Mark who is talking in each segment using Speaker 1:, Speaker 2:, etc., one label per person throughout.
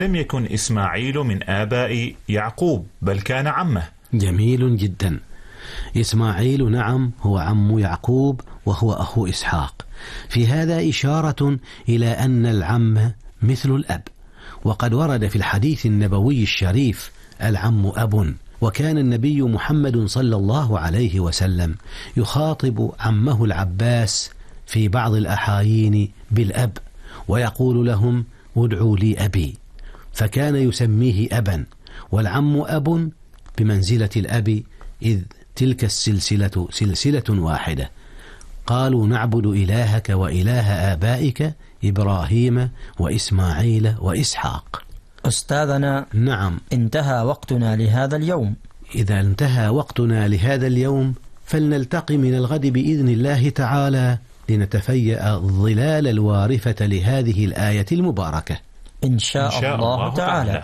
Speaker 1: لم يكن إسماعيل من آباء يعقوب بل كان عمه.
Speaker 2: جميل جدا. إسماعيل نعم هو عم يعقوب وهو أخو إسحاق. في هذا إشارة إلى أن العم مثل الأب، وقد ورد في الحديث النبوي الشريف العم أب. وكان النبي محمد صلى الله عليه وسلم يخاطب عمه العباس في بعض الأحايين بالأب، ويقول لهم ادعوا لي أبي، فكان يسميه أبا، والعم أب بمنزلة الأب، إذ تلك السلسلة سلسلة واحدة. قالوا نعبد إلهك وإله آبائك إبراهيم وإسماعيل وإسحاق.
Speaker 3: أستاذنا،
Speaker 2: نعم،
Speaker 3: انتهى وقتنا لهذا اليوم.
Speaker 2: إذا انتهى وقتنا لهذا اليوم فلنلتقي من الغد بإذن الله تعالى لنتفيأ الظلال الوارفة لهذه الآية المباركة
Speaker 3: إن شاء الله تعالى.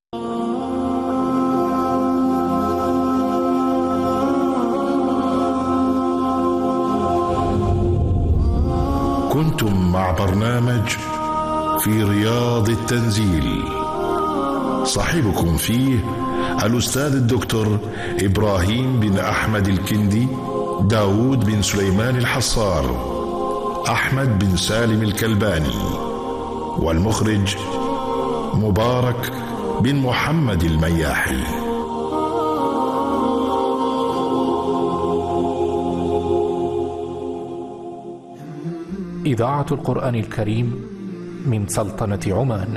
Speaker 4: كنتم مع برنامج في رياض التنزيل، صاحبكم فيه الأستاذ الدكتور إبراهيم بن أحمد الكندي، داود بن سليمان الحصار، أحمد بن سالم الكلباني، والمخرج مبارك بن محمد المياحي.
Speaker 5: إذاعة القرآن الكريم من سلطنة عمان.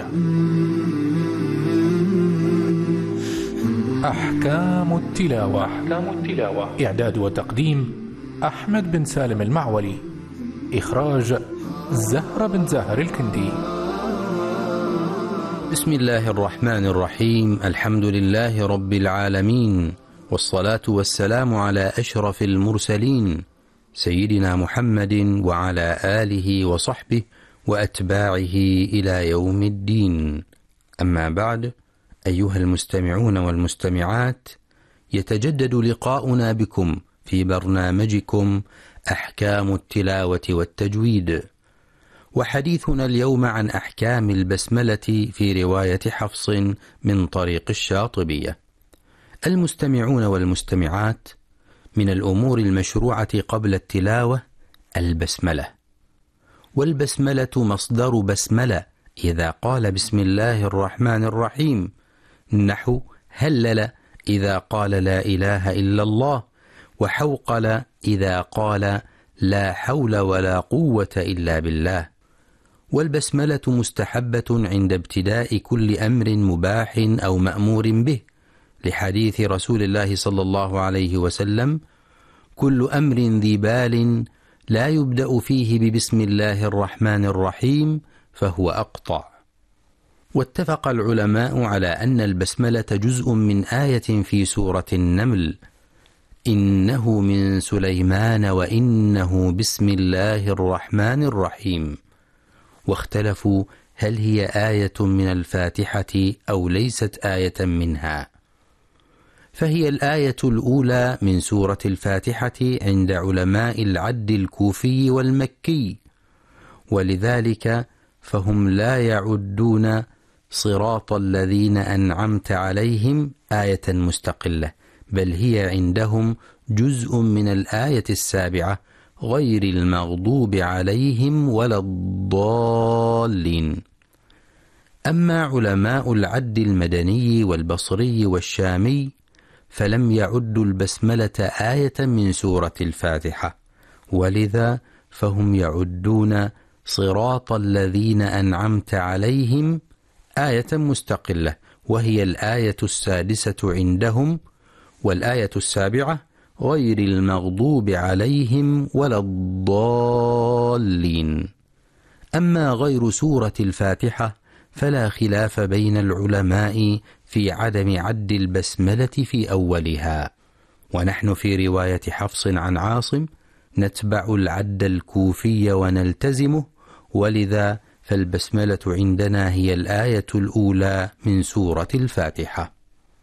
Speaker 5: أحكام التلاوة. إعداد وتقديم أحمد بن سالم المعولي. إخراج زهرة بن زهر الكندي.
Speaker 6: بسم الله الرحمن الرحيم. الحمد لله رب العالمين، والصلاة والسلام على أشرف المرسلين سيدنا محمد وعلى آله وصحبه وأتباعه إلى يوم الدين. أما بعد، أيها المستمعون والمستمعات، يتجدد لقاؤنا بكم في برنامجكم أحكام التلاوة والتجويد، وحديثنا اليوم عن أحكام البسملة في رواية حفص من طريق الشاطبية. المستمعون والمستمعات، من الأمور المشروعة قبل التلاوة البسملة، والبسملة مصدر بسملة إذا قال بسم الله الرحمن الرحيم، نحو هلل إذا قال لا إله إلا الله، وحوقل إذا قال لا حول ولا قوة إلا بالله. والبسملة مستحبة عند ابتداء كل أمر مباح أو مأمور به، لحديث رسول الله صلى الله عليه وسلم: كل أمر ذي بال لا يبدأ فيه ببسم الله الرحمن الرحيم فهو أقطع. واتفق العلماء على أن البسملة جزء من آية في سورة النمل: إنه من سليمان وإنه بسم الله الرحمن الرحيم. واختلفوا هل هي آية من الفاتحة أو ليست آية منها، فهي الآية الأولى من سورة الفاتحة عند علماء العد الكوفي والمكي، ولذلك فهم لا يعدون صراط الذين أنعمت عليهم آية مستقلة، بل هي عندهم جزء من الآية السابعة غير المغضوب عليهم ولا الضالين. أما علماء العد المدني والبصري والشامي فلم يعدوا البسملة آية من سورة الفاتحة، ولذا فهم يعدون صراط الذين أنعمت عليهم آية مستقلة، وهي الآية السادسة عندهم، والآية السابعة غير المغضوب عليهم ولا الضالين. أما غير سورة الفاتحة فلا خلاف بين العلماء في عدم عد البسملة في أولها، ونحن في رواية حفص عن عاصم نتبع العد الكوفي ونلتزمه، ولذا فالبسملة عندنا هي الآية الأولى من سورة الفاتحة.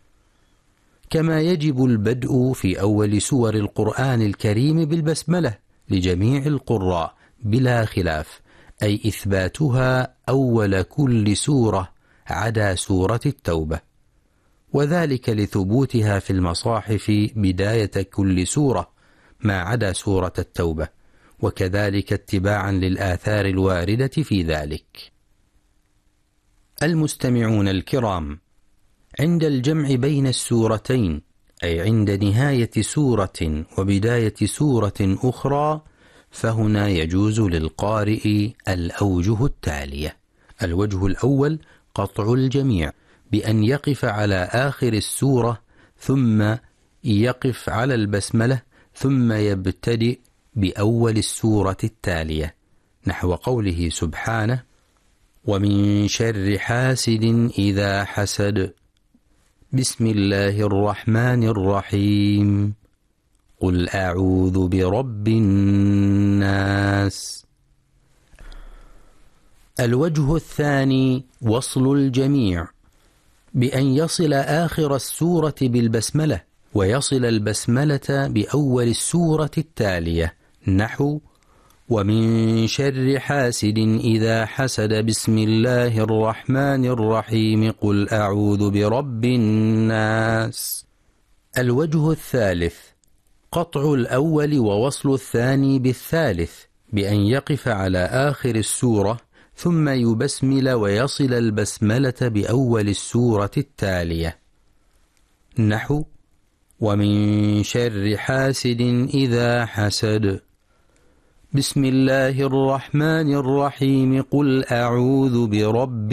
Speaker 6: كما يجب البدء في أول سور القرآن الكريم بالبسملة لجميع القراء بلا خلاف، أي إثباتها أول كل سورة عدا سورة التوبة، وذلك لثبوتها في المصاحف بداية كل سورة ما عدا سورة التوبة، وكذلك اتباعا للآثار الواردة في ذلك. المستمعون الكرام، عند الجمع بين السورتين، أي عند نهاية سورة وبداية سورة أخرى، فهنا يجوز للقارئ الأوجه التالية. الوجه الأول قطع الجميع بأن يقف على آخر السورة ثم يقف على البسملة ثم يبتدئ بأول السورة التالية، نحو قوله سبحانه: ومن شر حاسد إذا حسد، بسم الله الرحمن الرحيم، قل أعوذ برب الناس. الوجه الثاني وصل الجميع بأن يصل آخر السورة بالبسملة ويصل البسملة بأول السورة التالية، نحو ومن شر حاسد إذا حسد، بسم الله الرحمن الرحيم، قل أعوذ برب الناس. الوجه الثالث قطع الأول ووصل الثاني بالثالث بأن يقف على آخر السورة ثم يبسمل ويصل البسملة بأول السورة التالية، نحو ومن شر حاسد إذا حسد، بسم الله الرحمن الرحيم، قل أعوذ برب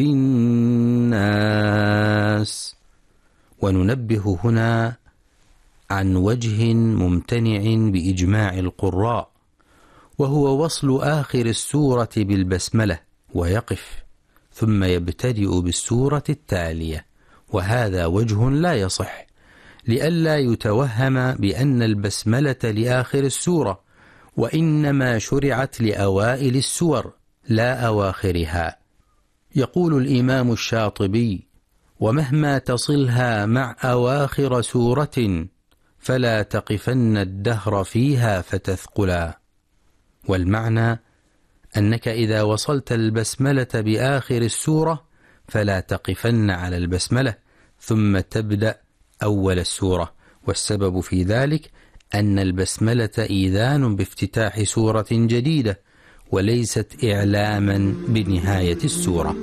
Speaker 6: الناس. وننبه هنا عن وجه ممتنع بإجماع القراء، وهو وصل آخر السورة بالبسملة ويقف ثم يبتدئ بالسورة التالية، وهذا وجه لا يصح، لئلا يتوهم بأن البسملة لآخر السورة، وإنما شرعت لأوائل السور لا أواخرها. يقول الإمام الشاطبي: ومهما تصلها مع أواخر سورة فلا تقفن الدهر فيها فتثقلا. والمعنى أنك إذا وصلت البسملة بآخر السورة فلا تقفن على البسملة ثم تبدأ أول السورة، والسبب في ذلك أن البسملة إيذان بافتتاح سورة جديدة وليست إعلاما بنهاية السورة.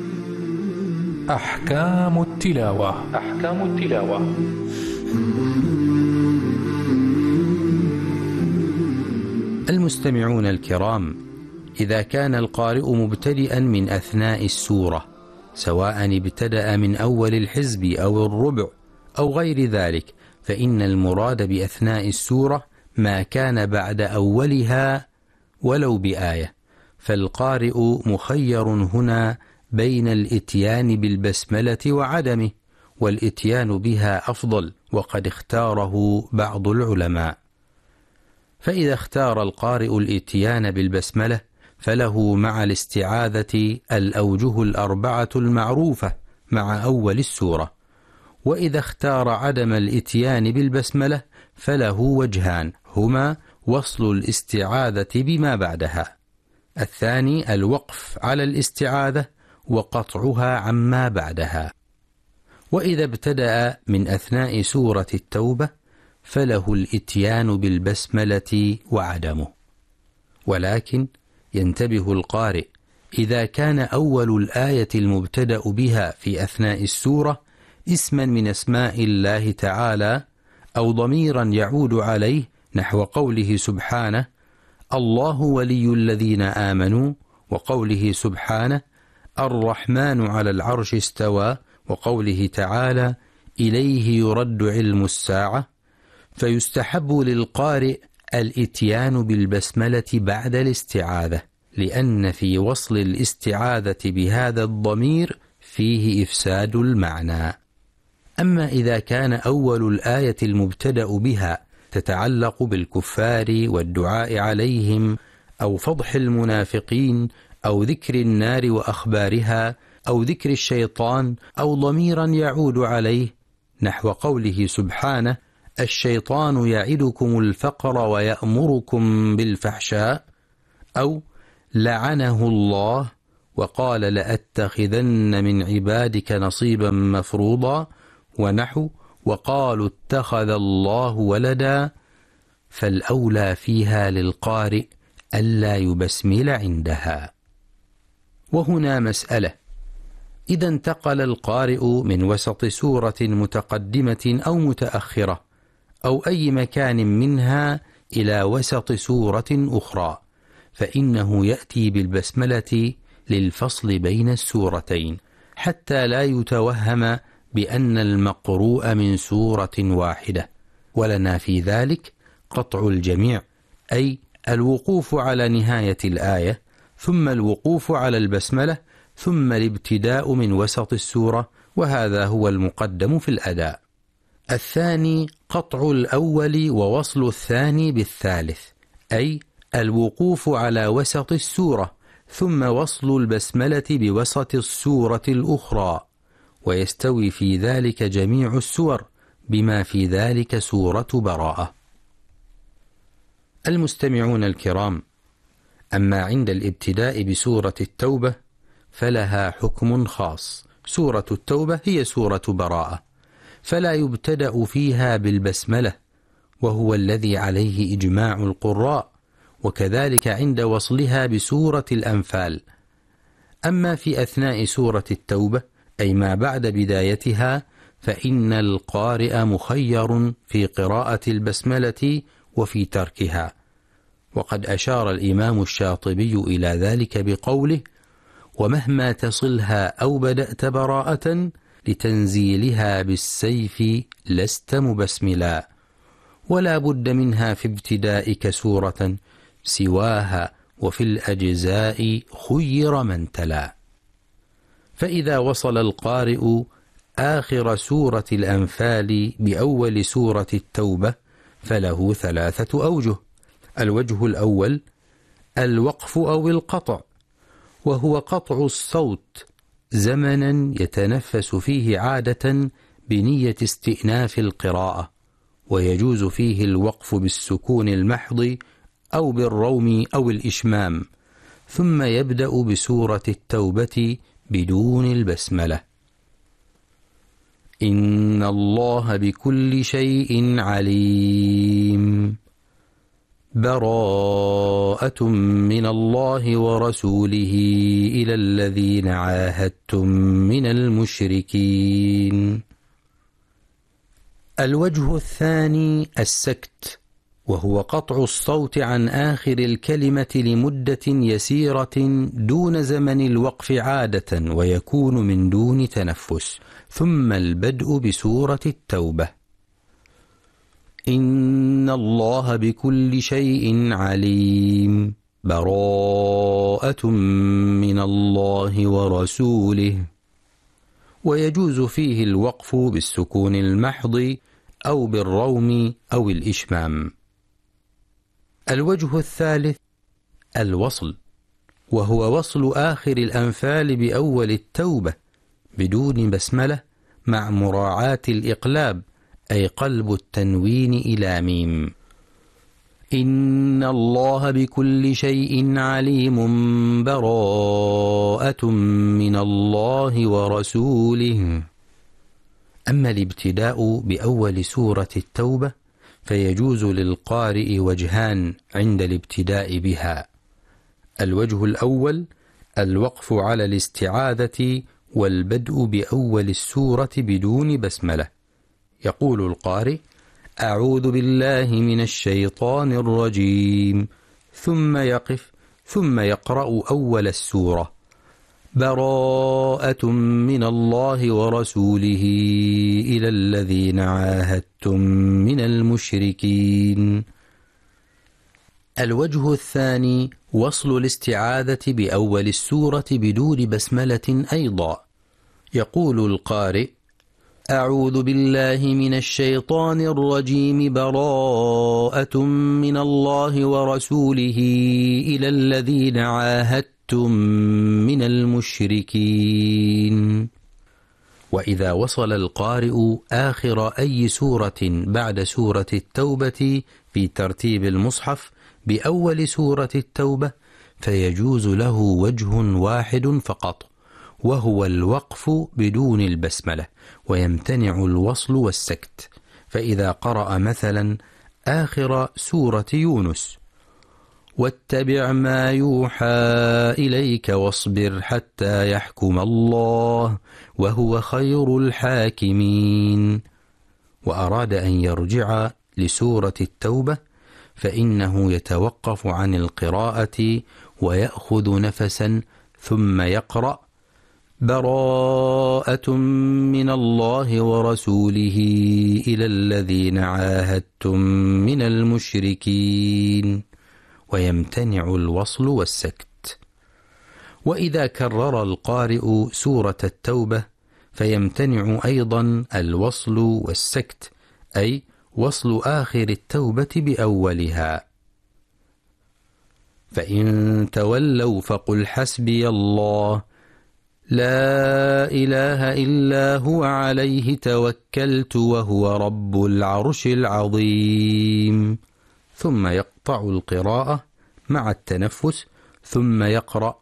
Speaker 5: أحكام التلاوة.
Speaker 6: المستمعون الكرام، إذا كان القارئ مبتدئا من أثناء السورة، سواء ابتدأ من أول الحزب أو الربع أو غير ذلك، فإن المراد بأثناء السورة ما كان بعد أولها ولو بآية، فالقارئ مخير هنا بين الإتيان بالبسملة وعدمه، والإتيان بها أفضل، وقد اختاره بعض العلماء. فإذا اختار القارئ الإتيان بالبسملة فله مع الاستعاذة الأوجه الأربعة المعروفة مع أول السورة، وإذا اختار عدم الإتيان بالبسملة فله وجهان، هما وصل الاستعاذة بما بعدها، الثاني الوقف على الاستعاذة وقطعها عما بعدها. وإذا ابتدأ من أثناء سورة التوبة فله الإتيان بالبسملة وعدمه. ولكن ينتبه القارئ إذا كان أول الآية المبتدأ بها في أثناء السورة اسما من أسماء الله تعالى أو ضميرا يعود عليه، نحو قوله سبحانه: الله ولي الذين آمنوا، وقوله سبحانه: الرحمن على العرش استوى، وقوله تعالى: إليه يرد علم الساعة، فيستحب للقارئ الإتيان بالبسملة بعد الاستعاذة، لأن في وصل الاستعاذة بهذا الضمير فيه إفساد المعنى. أما إذا كان أول الآية المبتدأ بها تتعلق بالكفار والدعاء عليهم أو فضح المنافقين أو ذكر النار وأخبارها أو ذكر الشيطان أو ضميرا يعود عليه، نحو قوله سبحانه: الشيطان يعدكم الفقر ويأمركم بالفحشاء، أو لعنه الله، وقال لأتخذن من عبادك نصيبا مفروضا، ونحو وقالوا اتخذ الله ولدا، فالأولى فيها للقارئ ألا يبسمل عندها. وهنا مسألة: إذا انتقل القارئ من وسط سورة متقدمة أو متأخرة أو أي مكان منها إلى وسط سورة أخرى، فإنه يأتي بالبسملة للفصل بين السورتين، حتى لا يتوهم بأن المقروء من سورة واحدة، ولنا في ذلك قطع الجميع، أي الوقوف على نهاية الآية، ثم الوقوف على البسملة، ثم الابتداء من وسط السورة، وهذا هو المقدم في الأداء. الثاني قطع الأول ووصل الثاني بالثالث، أي الوقوف على وسط السورة ثم وصل البسملة بوسط السورة الأخرى، ويستوي في ذلك جميع السور بما في ذلك سورة براءة. المستمعون الكرام، أما عند الابتداء بسورة التوبة فلها حكم خاص. سورة التوبة هي سورة براءة، فلا يبتدأ فيها بالبسملة، وهو الذي عليه إجماع القراء، وكذلك عند وصلها بسورة الأنفال. أما في أثناء سورة التوبة، أي ما بعد بدايتها، فإن القارئ مخير في قراءة البسملة وفي تركها، وقد أشار الإمام الشاطبي إلى ذلك بقوله: ومهما تصلها أو بدأت براءة لتنزيلها بالسيف لست مبسملا، ولا بد منها في ابتدائك سورة سواها، وفي الأجزاء خير من تلا. فإذا وصل القارئ آخر سورة الأنفال بأول سورة التوبة فله 3 أوجه. الوجه الأول الوقف أو القطع، وهو قطع الصوت زمنا يتنفس فيه عادة بنية استئناف القراءة، ويجوز فيه الوقف بالسكون المحض أو بالروم أو الإشمام، ثم يبدأ بسورة التوبة بدون البسملة. إن الله بكل شيء عليم، براءة من الله ورسوله إلى الذين عاهدتم من المشركين. الوجه الثاني السكت، وهو قطع الصوت عن آخر الكلمة لمدة يسيرة دون زمن الوقف عادة، ويكون من دون تنفس، ثم البدء بسورة التوبة. إن الله بكل شيء عليم، براءة من الله ورسوله، ويجوز فيه الوقف بالسكون المحض أو بالروم أو الإشمام. الوجه الثالث الوصل، وهو وصل آخر الأنفال بأول التوبة بدون بسملة مع مراعاة الإقلاب، أي قلب التنوين إلى ميم. إن الله بكل شيء عليم، براءة من الله ورسوله. أما الابتداء بأول سورة التوبة فيجوز للقارئ وجهان عند الابتداء بها. الوجه الأول الوقف على الاستعاذة والبدء بأول السورة بدون بسملة. يقول القارئ: أعوذ بالله من الشيطان الرجيم، ثم يقف، ثم يقرأ أول السورة: براءة من الله ورسوله إلى الذين عاهدتم من المشركين. الوجه الثاني وصل الاستعاذة بأول السورة بدون بسملة أيضا. يقول القارئ: أعوذ بالله من الشيطان الرجيم، براءة من الله ورسوله إلى الذين عاهدتم من المشركين. وإذا وصل القارئ آخر أي سورة بعد سورة التوبة في ترتيب المصحف بأول سورة التوبة فيجوز له وجه واحد فقط، وهو الوقف بدون البسملة، ويمتنع الوصل والسكت. فإذا قرأ مثلا آخر سورة يونس: واتبع ما يوحى إليك واصبر حتى يحكم الله وهو خير الحاكمين، وأراد أن يرجع لسورة التوبة، فإنه يتوقف عن القراءة ويأخذ نفسا ثم يقرأ: براءة من الله ورسوله إلى الذين عاهدتم من المشركين، ويمتنع الوصل والسكت. وإذا كرر القارئ سورة التوبة فيمتنع أيضا الوصل والسكت، أي وصل آخر التوبة بأولها. فإن تولوا فقل حسبي الله لا إله إلا هو عليه توكلت وهو رب العرش العظيم، ثم يقطع القراءة مع التنفس، ثم يقرأ: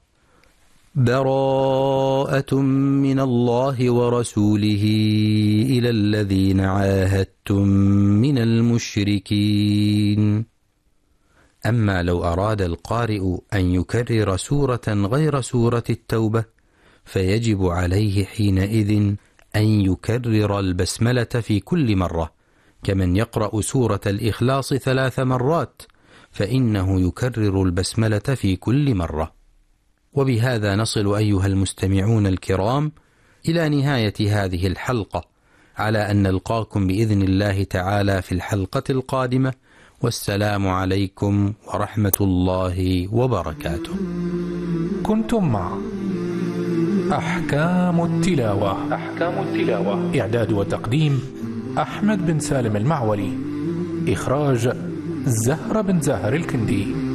Speaker 6: براءة من الله ورسوله إلى الذين عاهدتم من المشركين. أما لو أراد القارئ أن يكرر سورة غير سورة التوبة فيجب عليه حينئذ أن يكرر البسملة في كل مرة، كمن يقرأ سورة الإخلاص 3 مرات، فإنه يكرر البسملة في كل مرة. وبهذا نصل أيها المستمعون الكرام إلى نهاية هذه الحلقة، على أن نلقاكم بإذن الله تعالى في الحلقة القادمة، والسلام عليكم ورحمة الله وبركاته.
Speaker 5: كنتم مع أحكام التلاوة. إعداد وتقديم أحمد بن سالم المعولي. إخراج زهرة بن زاهر الكندي.